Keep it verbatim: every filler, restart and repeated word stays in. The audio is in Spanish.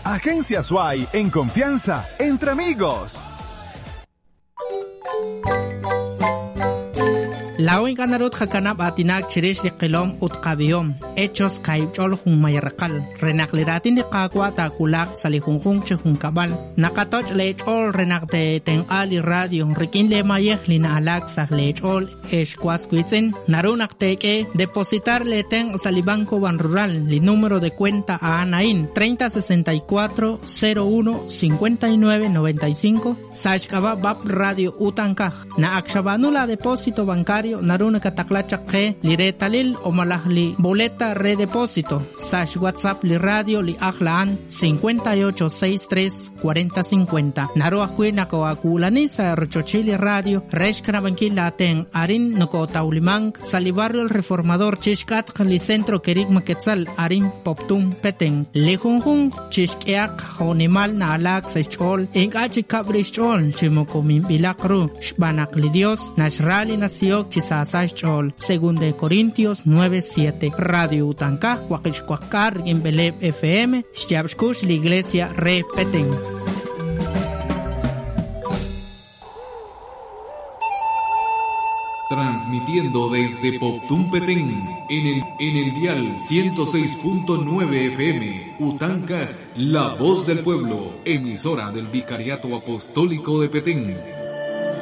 Agencia Suay, en confianza, entre amigos. Lawin kanarut hakanap atinak chirish liqilom utqabiyom hechos kaibchol hun mayarqal renakliratin liqaqwa ta kulak salihunjun chehun kabal nakatoch lechol renakte tenqali radio rikin le mayej lina alaksa lechol eshkwasquitzen narunakteke depositar le ten salibanco ban rural li número de cuenta a Anain treinta sesenta y cuatro cero uno cincuenta y nueve noventa y cinco sashkaba bab radio utankaj na akshabanula depósito bancario naruna kataklacha ke liretalil o malahli boleta redepósito sash WhatsApp li radio li ahlaan cincuenta y ocho sesenta y tres cuarenta cincuenta naru akwina ko akulani sa rochochili radio reshkana bankila ten arin noko taulimang sali barrio el reformador chishkat li centro kerik maketzal arin poptum peteng lejunjun chishkeak honimal na alak sechol enkachi kabrishol chimokomim bilakru shbanak li dios nashrali nasiok chisasach chol según de Corintios nueve siete radio utankaj huakishkuakar en Beleb F M shtiabshkush la iglesia re peteng. Transmitiendo desde Poptum Petén en el, en el dial ciento seis punto nueve F M, Utankaj, la voz del pueblo, emisora del Vicariato Apostólico de Petén.